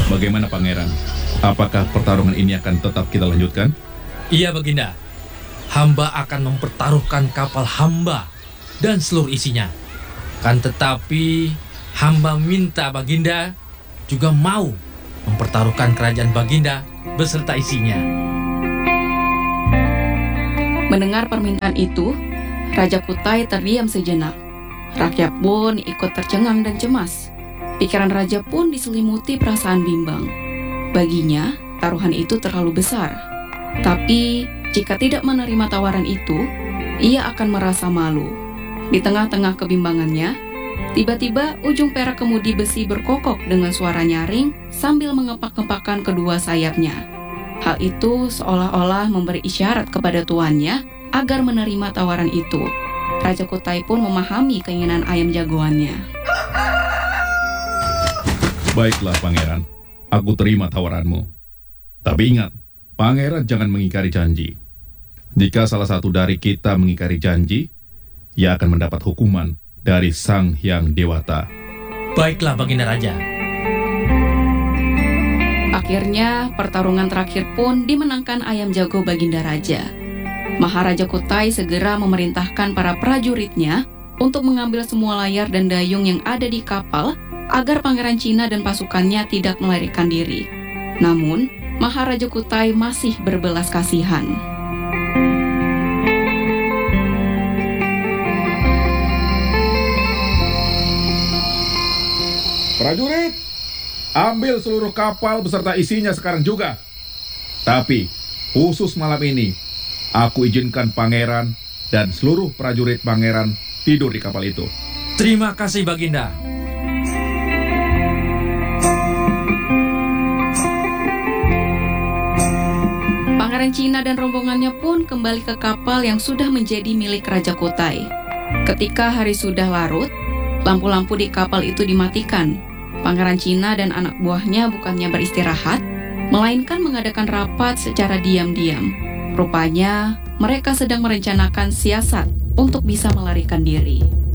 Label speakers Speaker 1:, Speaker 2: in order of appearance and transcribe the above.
Speaker 1: Bagaimana Pangeran? Apakah pertarungan ini akan tetap kita lanjutkan?
Speaker 2: Iya Baginda, hamba akan mempertaruhkan kapal hamba dan seluruh isinya. Kan tetapi hamba minta Baginda juga mau mempertaruhkan kerajaan Baginda beserta isinya.
Speaker 3: Mendengar permintaan itu, Raja Kutai terdiam sejenak. Rakyat pun ikut tercengang dan cemas. Pikiran raja pun diselimuti perasaan bimbang. Baginya, taruhan itu terlalu besar. Tapi, jika tidak menerima tawaran itu, ia akan merasa malu. Di tengah-tengah kebimbangannya, tiba-tiba ujung perak kemudi besi berkokok dengan suara nyaring sambil mengepak-ngepakkan kedua sayapnya. Hal itu seolah-olah memberi isyarat kepada tuannya agar menerima tawaran itu. Raja Kutai pun memahami keinginan ayam jagoannya.
Speaker 1: Baiklah Pangeran, aku terima tawaranmu. Tapi ingat, Pangeran jangan mengingkari janji. Jika salah satu dari kita mengingkari janji, ia akan mendapat hukuman dari Sang Hyang Dewata.
Speaker 2: Baiklah Baginda Raja.
Speaker 3: Akhirnya, pertarungan terakhir pun dimenangkan ayam jago Baginda Raja. Maharaja Kutai segera memerintahkan para prajuritnya untuk mengambil semua layar dan dayung yang ada di kapal agar Pangeran Cina dan pasukannya tidak melarikan diri. Namun, Maharaja Kutai masih berbelas kasihan.
Speaker 1: Prajurit, ambil seluruh kapal beserta isinya sekarang juga. Tapi, khusus malam ini, aku izinkan Pangeran dan seluruh prajurit Pangeran tidur di kapal itu.
Speaker 2: Terima kasih Baginda.
Speaker 3: Pangeran Cina dan rombongannya pun kembali ke kapal yang sudah menjadi milik Raja Kutai. Ketika hari sudah larut, lampu-lampu di kapal itu dimatikan. Pangeran Cina dan anak buahnya bukannya beristirahat, melainkan mengadakan rapat secara diam-diam. Rupanya, mereka sedang merencanakan siasat untuk bisa melarikan diri.